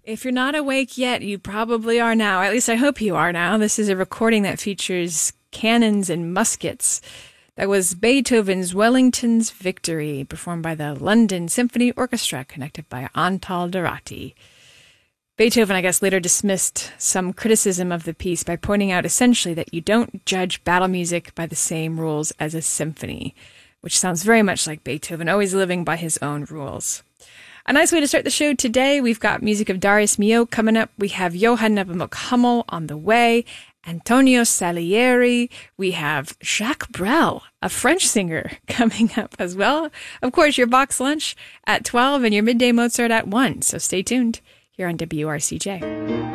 If you're not awake yet, you probably are now. At least I hope you are now. This is a recording that features cannons and muskets. That was Beethoven's Wellington's Victory, performed by the London Symphony Orchestra, conducted by Antal Dorati. Beethoven, I guess, later dismissed some criticism of the piece by pointing out essentially that you don't judge battle music by the same rules as a symphony, which sounds very much like Beethoven, always living by his own rules. A nice way to start the show today. We've got music of Darius Milhaud coming up. We have Johann Nepomuk Hummel on the way, Antonio Salieri. We have Jacques Brel, a French singer, coming up as well. Of course, your box lunch at 12 and your midday Mozart at 1. So stay tuned here on WRCJ.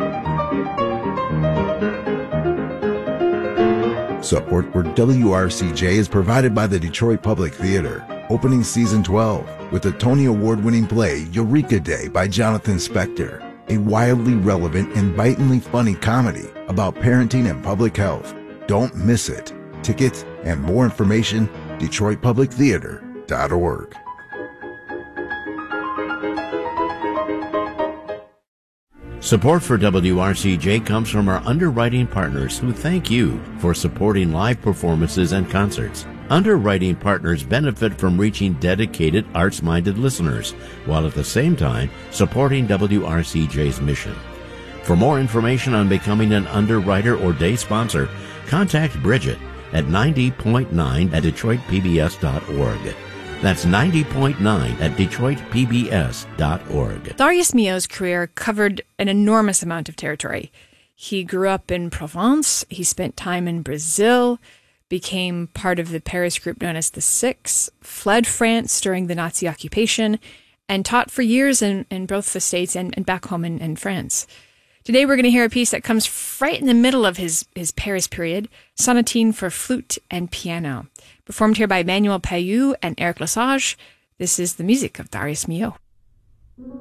Support for WRCJ is provided by the Detroit Public Theater, opening season 12 with the Tony Award-winning play Eureka Day by Jonathan Spector, a wildly relevant and bitingly funny comedy about parenting and public health. Don't miss it. Tickets and more information, DetroitPublicTheater.org. Support for WRCJ comes from our underwriting partners who thank you for supporting live performances and concerts. Underwriting partners benefit from reaching dedicated, arts-minded listeners, while at the same time supporting WRCJ's mission. For more information on becoming an underwriter or day sponsor, contact Bridget at 90.9 at DetroitPBS.org. That's 90.9 at DetroitPBS.org. Darius Milhaud's career covered an enormous amount of territory. He grew up in Provence, he spent time in Brazil, became part of the Paris group known as the Six, fled France during the Nazi occupation, and taught for years in both the States and back home in France. Today we're going to hear a piece that comes right in the middle of his Paris period, Sonatine for Flute and Piano, performed here by Manuel Payou and Eric Lesage. This is the music of Darius Milhaud.